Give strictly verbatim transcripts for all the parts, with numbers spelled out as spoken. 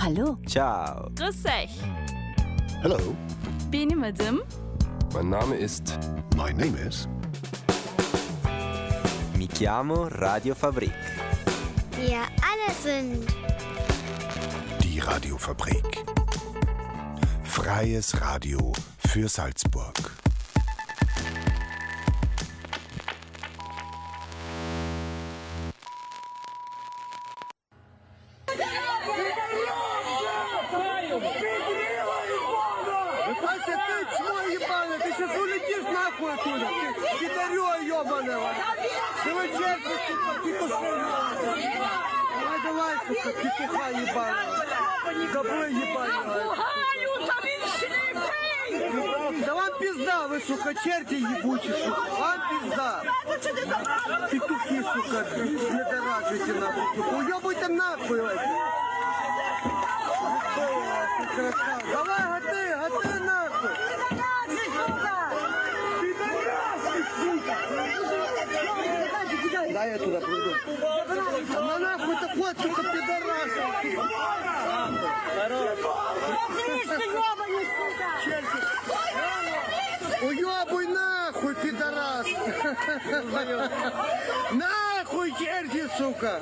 Hallo. Ciao. Grüß euch. Hello. Bin ich Madame? Mein Name ist... My name is... Mi chiamo Radio Fabrik. Wir alle sind... Die Radiofabrik. Freies Radio für Salzburg. Ты сейчас улетишь нахуй оттуда, ты пидорё ёбаного. Ты вы черти, сука, петушиная. Давай, давай, сука, петуха ебаного. Добрый ебаного. Да вам пизда, вы, сука, черти ебучие, сука. Вам пизда. Петухи, сука, недоражите нахуй. Уёбуйте нахуй. Давай, готы, готы нахуй. Да, я туда приду. На нахуй ты ход, сука, пидорас. Уёбуй нахуй, пидорас. Нахуй, черти, сука.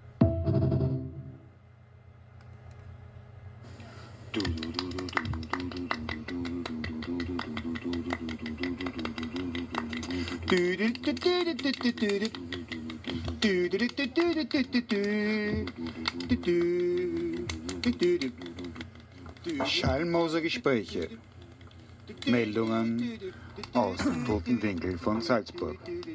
Schallmoser Gespräche. Meldungen aus dem toten Winkel von Salzburg.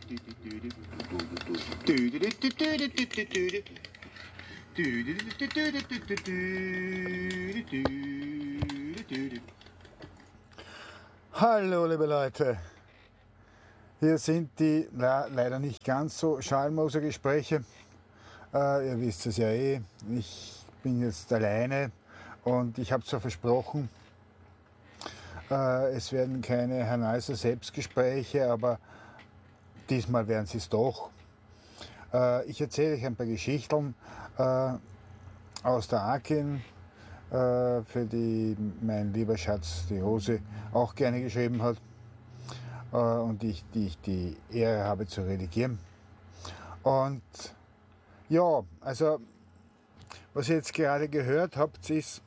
Hallo liebe Leute, hier sind die na, leider nicht ganz so Schallmoser-Gespräche. Äh, ihr wisst es ja eh, ich bin jetzt alleine und ich habe zwar versprochen, äh, es werden keine Herr Neusser Selbstgespräche, aber diesmal werden sie es doch. Äh, ich erzähle euch ein paar Geschichten äh, aus der Akin, für die mein lieber Schatz, die Rose, auch gerne geschrieben hat und die, die ich die Ehre habe zu redigieren. Und ja, also was ihr jetzt gerade gehört habt, ist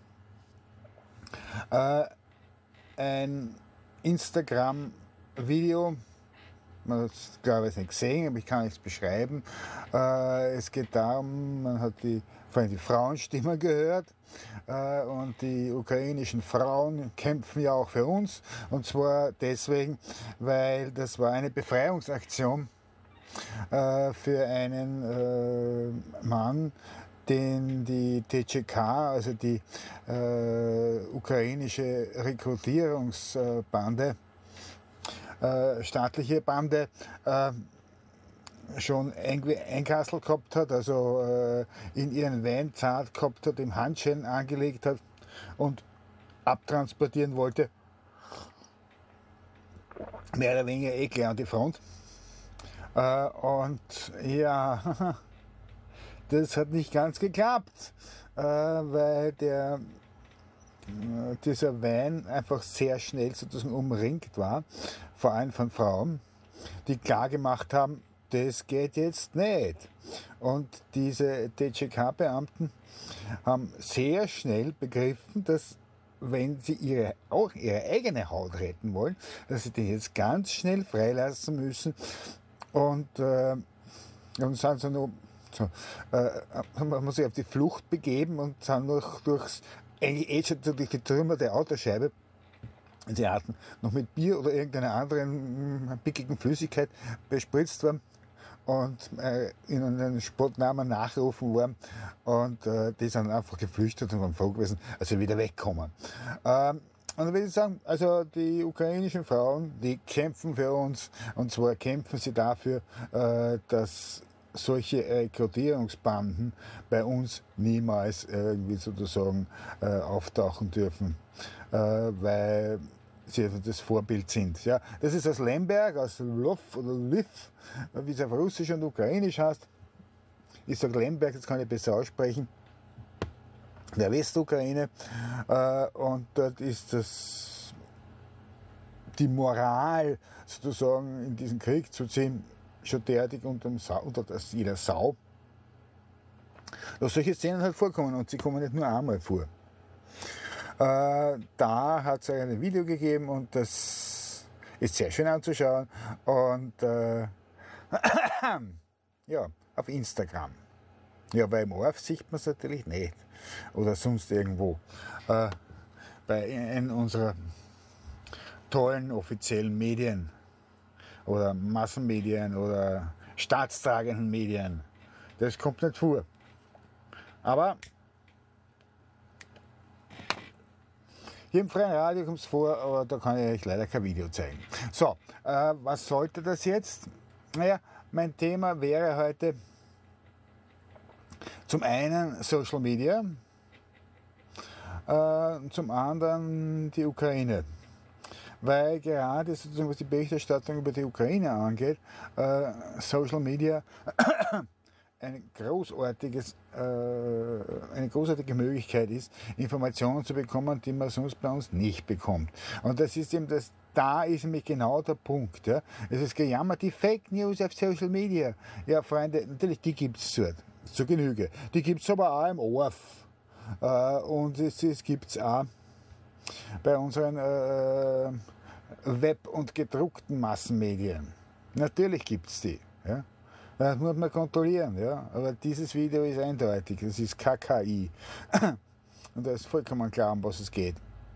äh, ein Instagram-Video. Man hat es, glaube ich, nicht gesehen, aber ich kann es beschreiben. Äh, es geht darum, man hat die, vor allem die Frauenstimme gehört äh, und die ukrainischen Frauen kämpfen ja auch für uns. Und zwar deswegen, weil das war eine Befreiungsaktion äh, für einen äh, Mann, den die T C K, also die äh, ukrainische Rekrutierungsbande, Äh, staatliche Bande äh, schon einkasselt gehabt hat, also äh, in ihren Van zart gehabt hat, im Handschellen angelegt hat und abtransportieren wollte. Mehr oder weniger eh gleich an die Front. Äh, und ja, das hat nicht ganz geklappt, äh, weil der dieser Van einfach sehr schnell sozusagen umringt war, vor allem von Frauen, die klar gemacht haben, das geht jetzt nicht. Und diese T C K-Beamten haben sehr schnell begriffen, dass wenn sie ihre, auch ihre eigene Haut retten wollen, dass sie die jetzt ganz schnell freilassen müssen. Und äh, und sind so noch, so, äh, man muss sich auf die Flucht begeben und sind noch durchs eigentlich eh schon durch die Trümmer der Autoscheibe, sie hatten noch mit Bier oder irgendeiner anderen pickigen Flüssigkeit bespritzt worden und äh, ihnen einen Spottnamen nachgerufen worden und äh, die sind einfach geflüchtet und waren froh gewesen, also wieder wegkommen. Ähm, und dann würde ich sagen, also die ukrainischen Frauen, die kämpfen für uns, und zwar kämpfen sie dafür, äh, dass solche Rekrutierungsbanden bei uns niemals irgendwie sozusagen äh, auftauchen dürfen, äh, weil sie also das Vorbild sind. Ja, das ist aus Lemberg, aus Lwów oder Lviv, wie es auf Russisch und Ukrainisch heißt. Ich sage Lemberg, das kann ich besser aussprechen. der Westukraine. Äh, und dort ist das, die Moral sozusagen in diesen Krieg zu ziehen, schon derartig unter, dem Sau, unter das jeder Sau, dass solche Szenen halt vorkommen und sie kommen nicht nur einmal vor. Äh, da hat es ein Video gegeben und das ist sehr schön anzuschauen und äh, ja, auf Instagram. Ja, weil im O R F sieht man es natürlich nicht oder sonst irgendwo. Äh, bei in unserer tollen offiziellen Medien oder Massenmedien oder staatstragenden Medien. Das kommt nicht vor. Aber hier im freien Radio kommt es vor, aber da kann ich euch leider kein Video zeigen. So, äh, was sollte das jetzt? Naja, mein Thema wäre heute zum einen Social Media, äh, zum anderen die Ukraine. Weil gerade sozusagen, was die Berichterstattung über die Ukraine angeht, äh, Social Media ein großartiges, äh, eine großartige Möglichkeit ist, Informationen zu bekommen, die man sonst bei uns nicht bekommt. Und das ist eben das, da ist nämlich genau der Punkt. Ja. Es ist gejammert, die Fake News auf Social Media. Ja, Freunde, natürlich, die gibt es dort, zur Genüge. Die gibt es aber auch im O R F. Äh, und es, es gibt es auch bei unseren äh, Web- und gedruckten Massenmedien. Natürlich gibt es die. Ja. Das muss man kontrollieren, ja. Aber dieses Video ist eindeutig, das ist K K I. Und da ist vollkommen klar, um was es geht.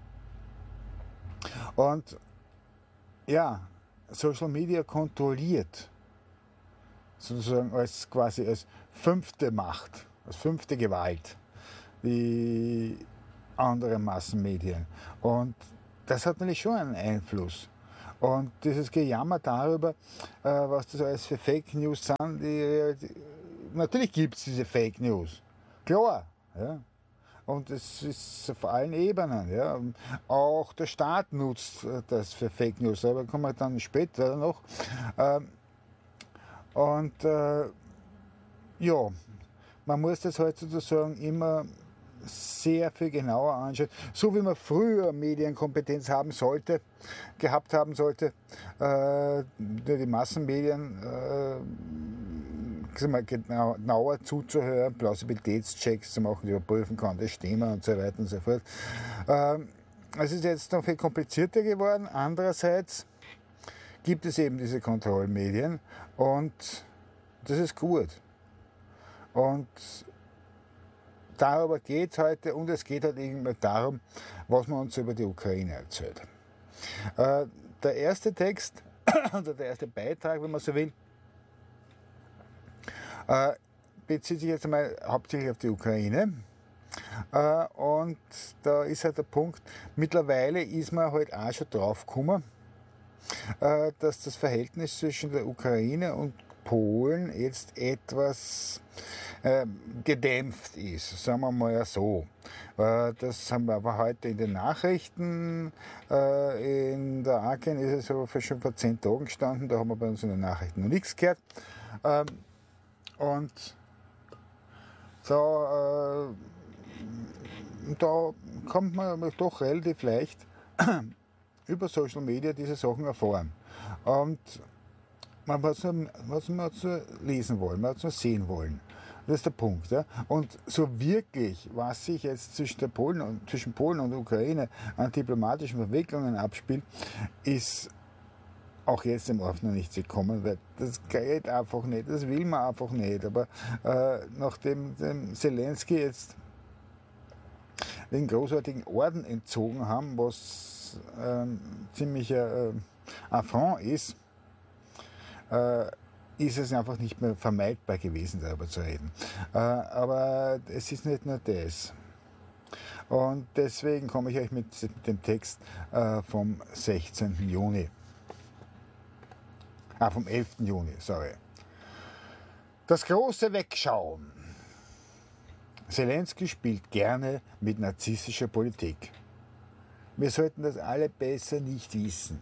Und ja, Social Media kontrolliert sozusagen als quasi als fünfte Macht, als fünfte Gewalt die anderen Massenmedien. Und das hat natürlich schon einen Einfluss. Und dieses Gejammer darüber, äh, was das alles für Fake News sind, die, die, natürlich gibt es diese Fake News. Klar. Ja. Und es ist auf allen Ebenen. Ja. Auch der Staat nutzt das für Fake News, aber kommen wir dann später noch. Ähm, und äh, ja, man muss das halt sozusagen immer sehr viel genauer anschauen, so wie man früher Medienkompetenz haben sollte, gehabt haben sollte, äh, die Massenmedien äh, mal genau, genauer zuzuhören, Plausibilitätschecks zu machen, die überprüfen kann, das stimmt und so weiter und so fort. Äh, es ist jetzt noch viel komplizierter geworden. Andererseits gibt es eben diese Kontrollmedien und das ist gut. Und darüber geht es heute und es geht halt irgendwie darum, was man uns über die Ukraine erzählt. Äh, der erste Text, oder der erste Beitrag, wenn man so will, äh, bezieht sich jetzt einmal hauptsächlich auf die Ukraine. Äh, und da ist halt der Punkt, mittlerweile ist man halt auch schon drauf gekommen, äh, dass das Verhältnis zwischen der Ukraine und Polen jetzt etwas äh, gedämpft ist, sagen wir mal so. Äh, das haben wir aber heute in den Nachrichten, äh, in der A K N ist es aber schon vor zehn Tagen gestanden, da haben wir bei uns in den Nachrichten noch nichts gehört. Ähm, und so, äh, da kommt man doch relativ leicht über Social Media diese Sachen erfahren. Und man hat es nur, nur lesen wollen, man hat es nur sehen wollen. Das ist der Punkt. Ja? Und so wirklich, was sich jetzt zwischen, der Polen und, zwischen Polen und Ukraine an diplomatischen Verwicklungen abspielt, ist auch jetzt im O R F noch nicht gekommen, weil das geht einfach nicht, das will man einfach nicht. Aber äh, nachdem dem Zelensky jetzt den großartigen Orden entzogen haben, was äh, ziemlicher äh, Affront ist, äh, ist es einfach nicht mehr vermeidbar gewesen, darüber zu reden. Äh, aber es ist nicht nur das. Und deswegen komme ich euch mit, mit dem Text äh, vom sechzehnten Juni. Ah, vom elften Juni, sorry. Das große Wegschauen. Zelensky spielt gerne mit narzisstischer Politik. Wir sollten das alle besser nicht wissen.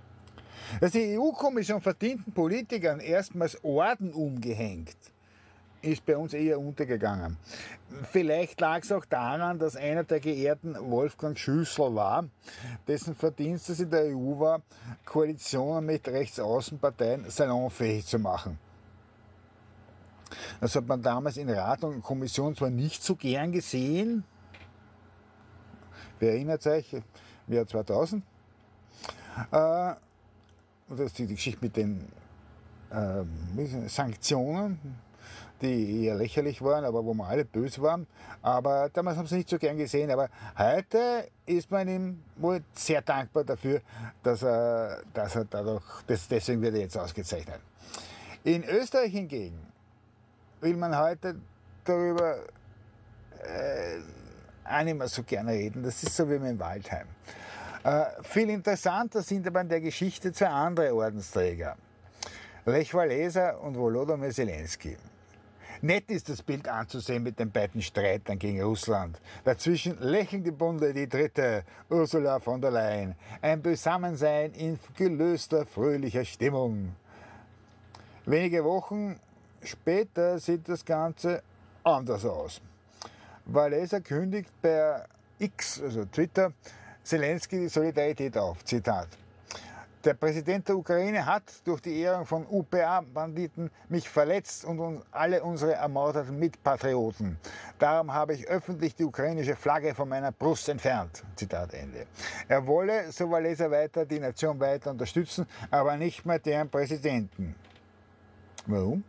Dass die E U-Kommission verdienten Politikern erstmals Orden umgehängt, ist bei uns eher untergegangen. Vielleicht lag es auch daran, dass einer der geehrten Wolfgang Schüssel war, dessen Verdienst es in der E U war, Koalitionen mit Rechtsaußenparteien salonfähig zu machen. Das hat man damals in Rat und Kommission zwar nicht so gern gesehen, wer erinnert sich, im Jahr zweitausend, äh, das ist die Geschichte mit den äh, Sanktionen, die eher lächerlich waren, aber wo wir alle böse waren. Aber damals haben sie nicht so gern gesehen. Aber heute ist man ihm wohl sehr dankbar dafür, dass er, dass er dadurch, das, deswegen wird er jetzt ausgezeichnet. In Österreich hingegen will man heute darüber äh, auch nicht mehr so gerne reden. Das ist so wie mit Waldheim. Äh, viel interessanter sind aber in der Geschichte zwei andere Ordensträger. Lech Walesa und Volodymyr Zelensky. Nett ist das Bild anzusehen mit den beiden Streitern gegen Russland. Dazwischen lächeln die Bunde, die dritte, Ursula von der Leyen. Ein Beisammensein in gelöster, fröhlicher Stimmung. Wenige Wochen später sieht das Ganze anders aus. Walesa kündigt per X, also Twitter, Zelensky die Solidarität auf. Zitat. Der Präsident der Ukraine hat durch die Ehrung von U P A-Banditen mich verletzt und uns alle unsere ermordeten Mitpatrioten. Darum habe ich öffentlich die ukrainische Flagge von meiner Brust entfernt. Zitat Ende. Er wolle, so Walesa weiter, die Nation weiter unterstützen, aber nicht mehr deren Präsidenten. Warum?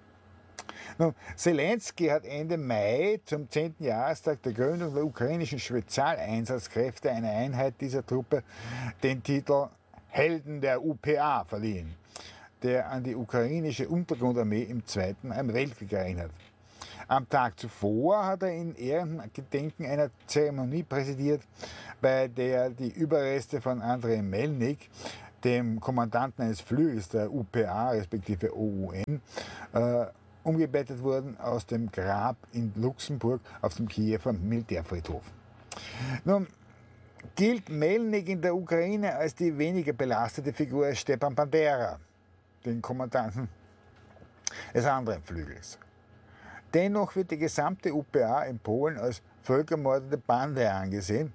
Nun, Zelensky hat Ende Mai zum zehnten Jahrestag der Gründung der ukrainischen Spezialeinsatzkräfte, einer Einheit dieser Truppe, den Titel Helden der U P A verliehen, der an die ukrainische Untergrundarmee im Zweiten Weltkrieg erinnert. Am Tag zuvor hat er in Ehrengedenken einer Zeremonie präsidiert, bei der die Überreste von Andrei Melnik, dem Kommandanten eines Flügels der U P A, respektive O U N, äh, umgebettet wurden aus dem Grab in Luxemburg auf dem Kiewer Militärfriedhof. Nun, gilt Melnik in der Ukraine als die weniger belastete Figur als Stepan Bandera, den Kommandanten des anderen Flügels. Dennoch wird die gesamte U P A in Polen als völkermordende Bande angesehen.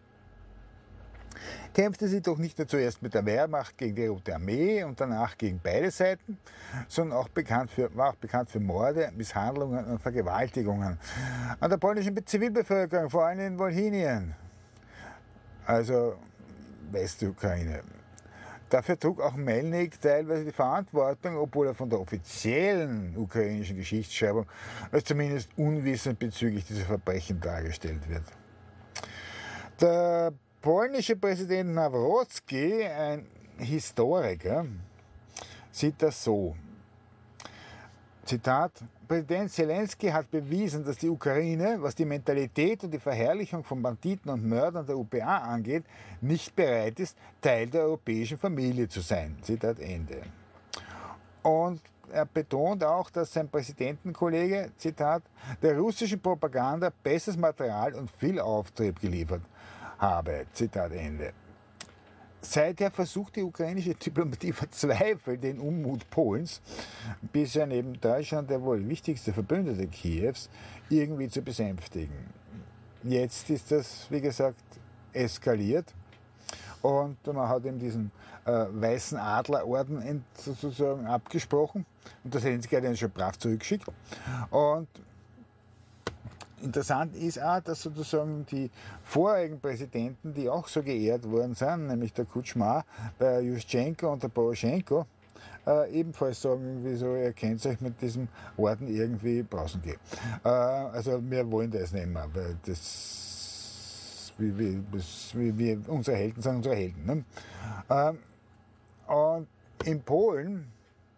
Kämpfte sie doch nicht nur zuerst mit der Wehrmacht gegen die Rote Armee und danach gegen beide Seiten, sondern auch bekannt für, war auch bekannt für Morde, Misshandlungen und Vergewaltigungen an der polnischen Zivilbevölkerung, vor allem in Wolhynien, also Westukraine. Dafür trug auch Melnik teilweise die Verantwortung, obwohl er von der offiziellen ukrainischen Geschichtsschreibung als zumindest unwissend bezüglich dieser Verbrechen dargestellt wird. Der polnische Präsident Nawrocki, ein Historiker, sieht das so. Zitat: Präsident Zelensky hat bewiesen, dass die Ukraine, was die Mentalität und die Verherrlichung von Banditen und Mördern der U P A angeht, nicht bereit ist, Teil der europäischen Familie zu sein. Zitat Ende. Und er betont auch, dass sein Präsidentenkollege, Zitat, der russischen Propaganda besseres Material und viel Auftrieb geliefert habe. Zitat Ende. Seither versucht die ukrainische Diplomatie verzweifelt, den Unmut Polens, bisher neben Deutschland der wohl wichtigste Verbündete Kiews, irgendwie zu besänftigen. Jetzt ist das, wie gesagt, eskaliert und man hat ihm diesen äh, weißen Adlerorden sozusagen abgesprochen und der Zelensky hat ihn schon brav zurückgeschickt. Und interessant ist auch, dass sozusagen die vorherigen Präsidenten, die auch so geehrt worden sind, nämlich der Kutschma, der Juschenko und der Poroschenko, äh, ebenfalls sagen, wieso ihr könnt euch mit diesem Orden irgendwie brausen gehen. Äh, also wir wollen das nicht mehr, weil das, wie, wie, das, wie, wie unsere Helden sind unsere Helden. Ne? Äh, und in Polen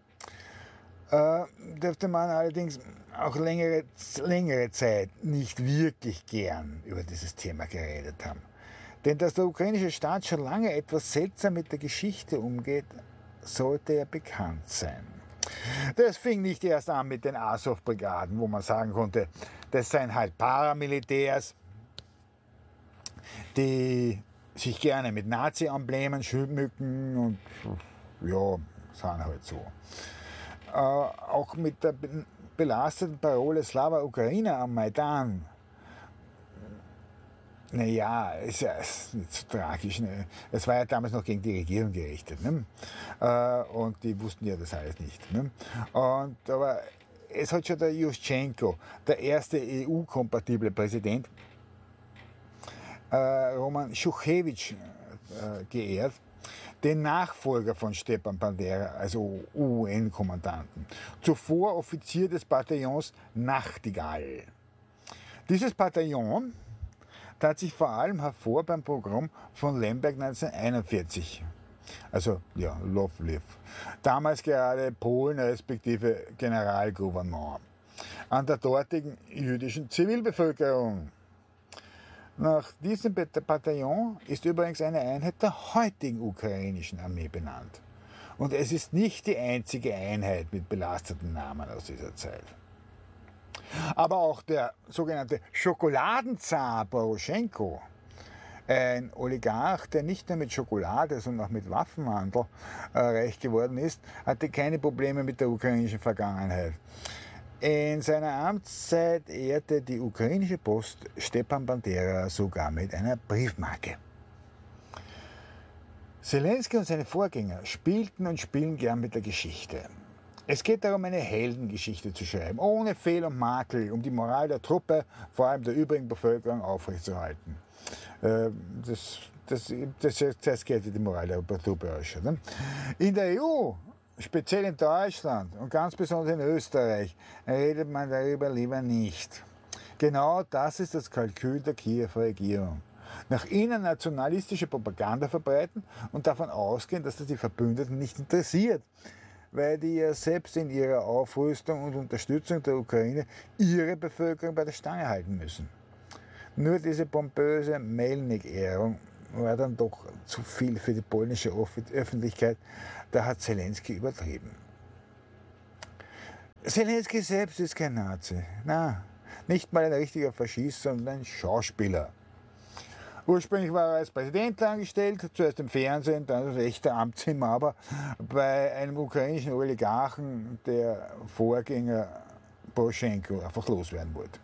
äh, dürfte man allerdings auch längere, längere Zeit nicht wirklich gern über dieses Thema geredet haben. Denn dass der ukrainische Staat schon lange etwas seltsam mit der Geschichte umgeht, sollte ja bekannt sein. Das fing nicht erst an mit den Azov-Brigaden, wo man sagen konnte, das seien halt Paramilitärs, die sich gerne mit Nazi-Emblemen schmücken und ja, sind halt so. Äh, auch mit der belasteten Parole Slava Ukraina am Maidan, naja, ist ja ist nicht so tragisch. Ne? Es war ja damals noch gegen die Regierung gerichtet. Ne? Äh, und die wussten ja das alles nicht. Ne? Und, aber es hat schon der Juschenko, der erste E U-kompatible Präsident, äh, Roman Schuchewitsch, äh, geehrt, den Nachfolger von Stepan Bandera, also U N-Kommandanten, zuvor Offizier des Bataillons Nachtigall. Dieses Bataillon tat sich vor allem hervor beim Pogrom von Lemberg neunzehnhunderteinundvierzig. Also, ja, Lovliv. Damals gerade Polen respektive Generalgouvernement. An der dortigen jüdischen Zivilbevölkerung. Nach diesem Bataillon ist übrigens eine Einheit der heutigen ukrainischen Armee benannt. Und es ist nicht die einzige Einheit mit belasteten Namen aus dieser Zeit. Aber auch der sogenannte Schokoladenzar Poroschenko, ein Oligarch, der nicht nur mit Schokolade, sondern auch mit Waffenhandel äh, reich geworden ist, hatte keine Probleme mit der ukrainischen Vergangenheit. In seiner Amtszeit ehrte die ukrainische Post Stepan Bandera sogar mit einer Briefmarke. Zelensky und seine Vorgänger spielten und spielen gern mit der Geschichte. Es geht darum, eine Heldengeschichte zu schreiben, ohne Fehl und Makel, um die Moral der Truppe, vor allem der übrigen Bevölkerung, aufrechtzuerhalten. Das, das, das, das geht die Moral der Truppe aus. Ne? In der E U, speziell in Deutschland und ganz besonders in Österreich, redet man darüber lieber nicht. Genau das ist das Kalkül der Kiewer Regierung. Nach innen nationalistische Propaganda verbreiten und davon ausgehen, dass das die Verbündeten nicht interessiert, weil die ja selbst in ihrer Aufrüstung und Unterstützung der Ukraine ihre Bevölkerung bei der Stange halten müssen. Nur diese pompöse Melnik-Ehrung war dann doch zu viel für die polnische Öffentlichkeit. Da hat Zelensky übertrieben. Zelensky selbst ist kein Nazi. Na, nicht mal ein richtiger Faschist, sondern ein Schauspieler. Ursprünglich war er als Präsident angestellt, zuerst im Fernsehen, dann als echter Amtsinhaber bei einem ukrainischen Oligarchen, der Vorgänger Poroschenko einfach loswerden wollte.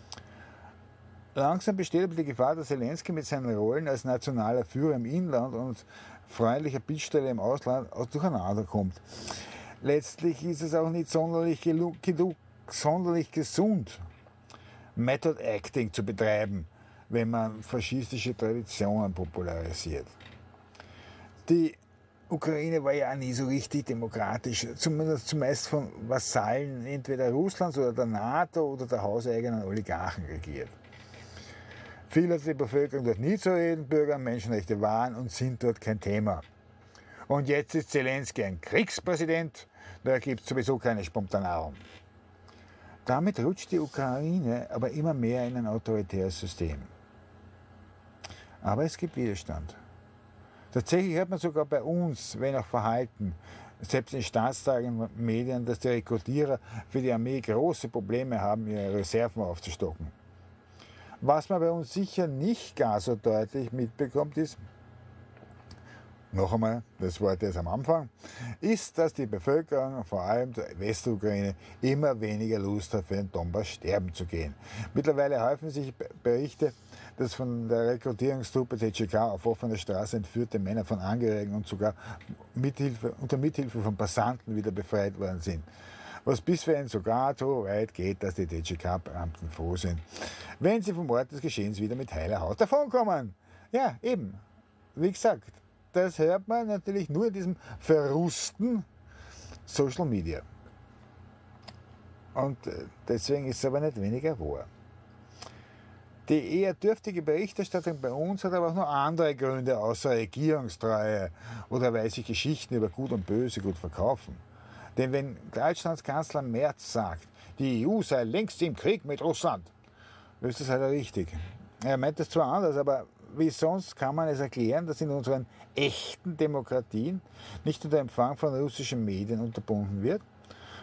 Langsam besteht aber die Gefahr, dass Zelensky mit seinen Rollen als nationaler Führer im Inland und freundlicher Bittsteller im Ausland auch durcheinander kommt. Letztlich ist es auch nicht sonderlich, sonderlich gesund, Method Acting zu betreiben, wenn man faschistische Traditionen popularisiert. Die Ukraine war ja nie so richtig demokratisch, zumindest zumeist von Vasallen entweder Russlands oder der NATO oder der hauseigenen Oligarchen regiert. Viel hat die Bevölkerung dort nie zu reden, Bürger- und Menschenrechte waren und sind dort kein Thema. Und jetzt ist Zelensky ein Kriegspräsident, da gibt es sowieso keine Spontanierung. Damit rutscht die Ukraine aber immer mehr in ein autoritäres System. Aber es gibt Widerstand. Tatsächlich hört man sogar bei uns, wenn auch verhalten, selbst in staatstragenden Medien, dass die Rekrutierer für die Armee große Probleme haben, ihre Reserven aufzustocken. Was man bei uns sicher nicht gar so deutlich mitbekommt, ist, noch einmal, das Wort jetzt am Anfang, ist, dass die Bevölkerung, vor allem der Westukraine, immer weniger Lust hat, für den Donbass sterben zu gehen. Mittlerweile häufen sich Berichte, dass von der Rekrutierungstruppe T C K auf offener Straße entführte Männer von Angehörigen und sogar Mithilfe, unter Mithilfe von Passanten wieder befreit worden sind. Was bisweilen sogar so weit geht, dass die T C K-Beamten froh sind, wenn sie vom Ort des Geschehens wieder mit heiler Haut davonkommen. Ja, eben. Wie gesagt, das hört man natürlich nur in diesem verrusten Social Media. Und deswegen ist es aber nicht weniger wahr. Die eher dürftige Berichterstattung bei uns hat aber auch noch andere Gründe außer Regierungstreue oder weil sich Geschichten über Gut und Böse gut verkaufen. Denn wenn Deutschlands Kanzler Merz sagt, die E U sei längst im Krieg mit Russland, ist das halt richtig. Er meint das zwar anders, aber wie sonst kann man es erklären, dass in unseren echten Demokratien nicht nur der Empfang von russischen Medien unterbunden wird,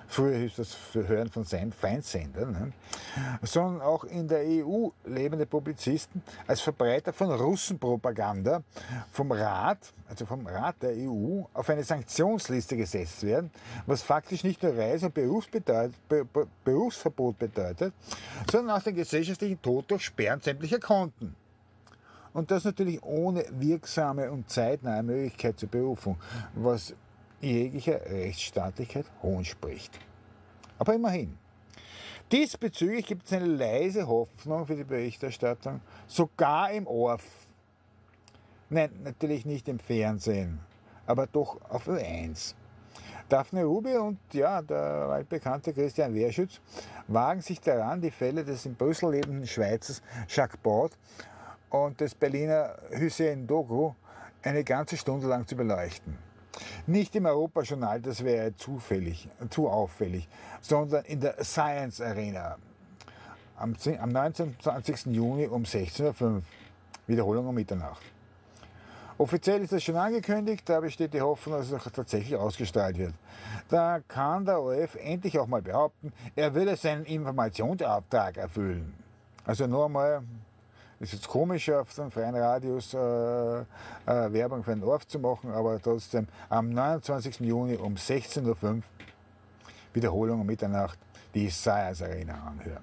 früher hieß das Hören von Feindsendern, ne? Sondern auch in der E U lebende Publizisten als Verbreiter von Russenpropaganda vom Rat, also vom Rat der E U, auf eine Sanktionsliste gesetzt werden, was faktisch nicht nur Reise- und Berufsbedeut- Be Be Berufsverbot bedeutet, sondern auch den gesellschaftlichen Tod durch Sperren sämtlicher Konten. Und das natürlich ohne wirksame und zeitnahe Möglichkeit zur Berufung, was jeglicher Rechtsstaatlichkeit Hohn spricht. Aber immerhin. Diesbezüglich gibt es eine leise Hoffnung für die Berichterstattung, sogar im O R F. Nein, natürlich nicht im Fernsehen, aber doch auf Ö eins. Daphne Rubio und ja, der altbekannte Christian Wehrschütz wagen sich daran, die Fälle des in Brüssel lebenden Schweizers Jacques Baud und des Berliner Hüseyin Dogu eine ganze Stunde lang zu beleuchten. Nicht im Europajournal, das wäre zufällig, zu auffällig, sondern in der Science Arena am neunundzwanzigsten Juni um sechzehn Uhr fünf, Wiederholung um Mitternacht. Offiziell ist das schon angekündigt, da besteht die Hoffnung, dass es auch tatsächlich ausgestrahlt wird. Da kann der O R F endlich auch mal behaupten, er würde seinen Informationsauftrag erfüllen. Also nur einmal, ist jetzt komisch, auf so einem freien Radius äh, äh, Werbung für den O R F zu machen, aber trotzdem am neunundzwanzigsten Juni um sechzehn Uhr fünf, Wiederholung um Mitternacht, die Science Arena anhören.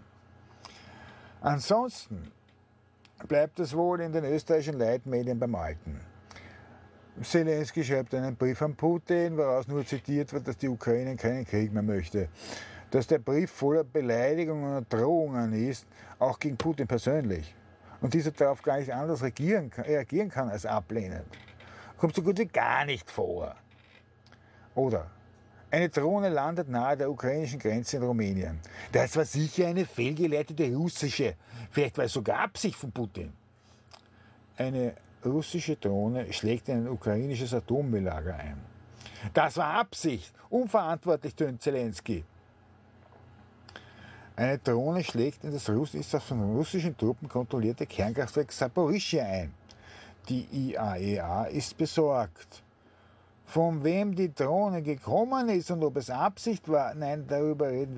Ansonsten bleibt es wohl in den österreichischen Leitmedien beim Alten. Zelensky schreibt einen Brief an Putin, woraus nur zitiert wird, dass die Ukraine keinen Krieg mehr möchte. Dass der Brief voller Beleidigungen und Drohungen ist, auch gegen Putin persönlich. Und dieser darauf gar nicht anders reagieren kann, reagieren kann als ablehnend. Kommt so gut wie gar nicht vor. Oder eine Drohne landet nahe der ukrainischen Grenze in Rumänien. Das war sicher eine fehlgeleitete russische, vielleicht war es sogar Absicht von Putin. Eine russische Drohne schlägt in ein ukrainisches Atommülllager ein. Das war Absicht, unverantwortlich, tönt Zelensky. Eine Drohne schlägt in das, Russ ist das von russischen Truppen kontrollierte Kernkraftwerk Saporischschja ein. Die I A E A ist besorgt. Von wem die Drohne gekommen ist und ob es Absicht war, nein, darüber reden wir